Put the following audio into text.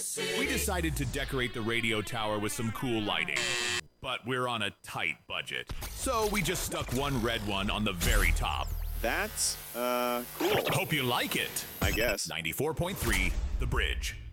We decided to decorate the radio tower with some cool lighting, but we're on a tight budget. So we just stuck one red one on the very top. That's, cool. Hope you like it. I guess. 94.3, The Bridge.